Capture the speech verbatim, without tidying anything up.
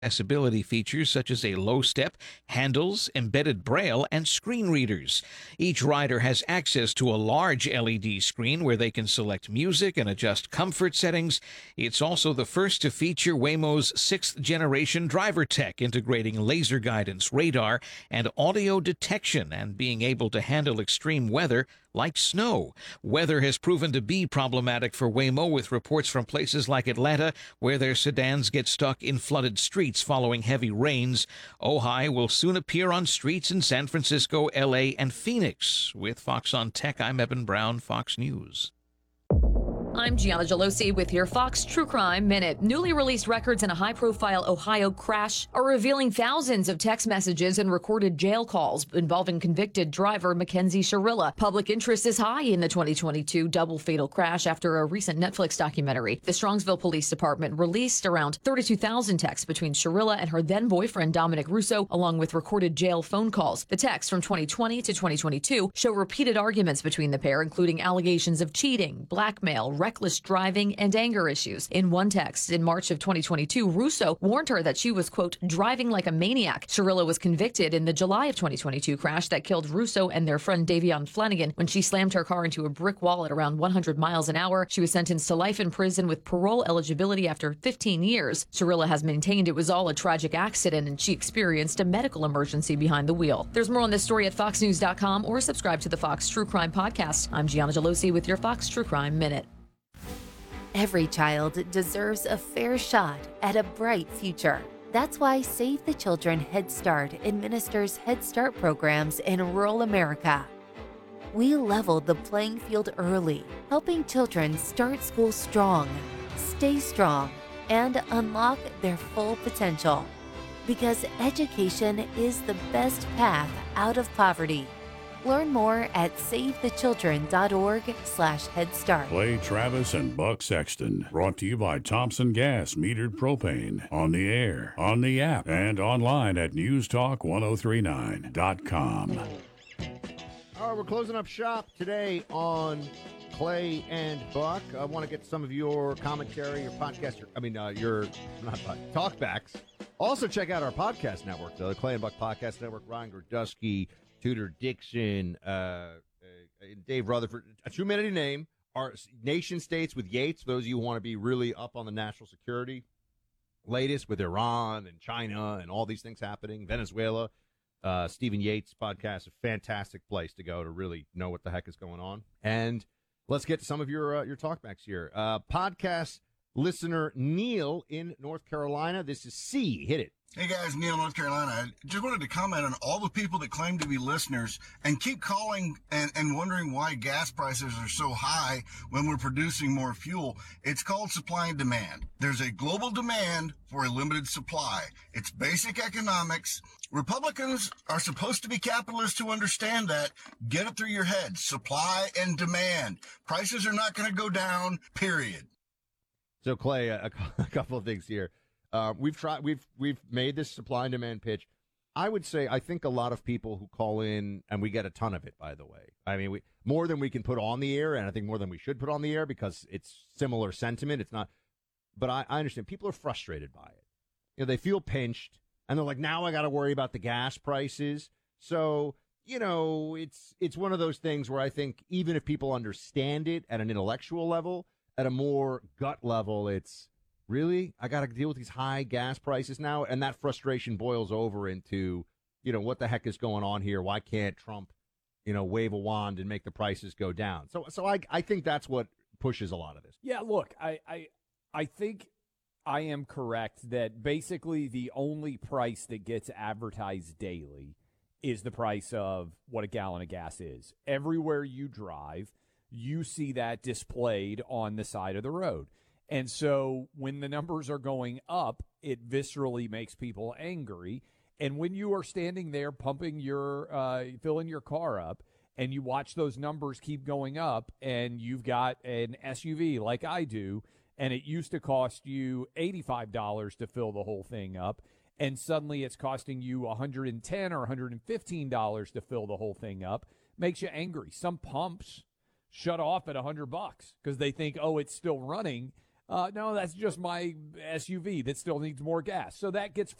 accessibility features such as a low step, handles, embedded braille, and screen readers. Each rider has access to a large L E D screen where they can select music and adjust comfort settings. It's also the first to feature Waymo's sixth generation driver tech, integrating laser guidance, radar, and audio detection, and being able to handle extreme weather like snow. Weather has proven to be problematic for Waymo, with reports from places like Atlanta where their sedans get stuck in flooded streets following heavy rains. Ojai will soon appear on streets in San Francisco, L A, and Phoenix. With Fox on Tech, I'm Evan Brown, Fox News. I'm Gianna Gelosi with your Fox True Crime Minute. Newly released records in a high-profile Ohio crash are revealing thousands of text messages and recorded jail calls involving convicted driver Mackenzie Shirilla. Public interest is high in the twenty twenty-two double fatal crash after a recent Netflix documentary. The Strongsville Police Department released around thirty-two thousand texts between Shirilla and her then-boyfriend Dominic Russo, along with recorded jail phone calls. The texts from twenty twenty to twenty twenty-two show repeated arguments between the pair, including allegations of cheating, blackmail, reckless driving, and anger issues. In one text in March of twenty twenty-two, Russo warned her that she was, quote, driving like a maniac. Shirilla was convicted in the July of twenty twenty-two crash that killed Russo and their friend Davion Flanagan when she slammed her car into a brick wall at around one hundred miles an hour. She was sentenced to life in prison with parole eligibility after fifteen years. Shirilla has maintained it was all a tragic accident and she experienced a medical emergency behind the wheel. There's more on this story at fox news dot com or subscribe to the Fox True Crime Podcast. I'm Gianna Gelosi with your Fox True Crime Minute. Every child deserves a fair shot at a bright future. That's why Save the Children Head Start administers Head Start programs in rural America. We leveled the playing field early, helping children start school strong, stay strong, and unlock their full potential. Because education is the best path out of poverty. Learn more at save the children dot org slash head start. Clay Travis and Buck Sexton. Brought to you by Thompson Gas Metered Propane. On the air, on the app, and online at news talk ten thirty-nine dot com. All right, we're closing up shop today on Clay and Buck. I want to get some of your commentary, your podcast, your, I mean, uh, your not talkbacks. Also, check out our podcast network, though, the Clay and Buck Podcast Network. Ryan Gordusky, Tudor Dixon, uh, uh, Dave Rutherford. A too many to name. Our nation states with Yates, those of you who want to be really up on the national security. Latest with Iran and China and all these things happening. Venezuela. Uh, Stephen Yates podcast, a fantastic place to go to really know what the heck is going on. And let's get to some of your uh, your talkbacks here. Uh, podcast listener Neil in North Carolina. This is C. Hit it. Hey guys, Neil, North Carolina. I just wanted to comment on all the people that claim to be listeners and keep calling and, and wondering why gas prices are so high when we're producing more fuel. It's called supply and demand. There's a global demand for a limited supply. It's basic economics. Republicans are supposed to be capitalists to understand that. Get it through your head. Supply and demand. Prices are not going to go down, period. So, Clay, a, a couple of things here. Uh, we've tried. We've we've made this supply and demand pitch. I would say I think a lot of people who call in, and we get a ton of it, by the way. I mean, we more than we can put on the air, and I think more than we should put on the air because it's similar sentiment. It's not, but I, I understand people are frustrated by it. You know, they feel pinched, and they're like, now I got to worry about the gas prices. So you know, it's it's one of those things where I think even if people understand it at an intellectual level, at a more gut level, it's. Really? I got to deal with these high gas prices now? And that frustration boils over into, you know, what the heck is going on here? Why can't Trump, you know, wave a wand and make the prices go down? So so I I think that's what pushes a lot of this. Yeah, look, I I, I think I am correct that basically the only price that gets advertised daily is the price of what a gallon of gas is. Everywhere you drive, you see that displayed on the side of the road. And so when the numbers are going up, it viscerally makes people angry. And when you are standing there pumping your, uh, filling your car up, and you watch those numbers keep going up, and you've got an S U V like I do, and it used to cost you eighty-five dollars to fill the whole thing up, and suddenly it's costing you one hundred ten dollars or one hundred fifteen dollars to fill the whole thing up, makes you angry. Some pumps shut off at one hundred bucks because they think, oh, it's still running. Uh, no, that's just my S U V that still needs more gas. So that gets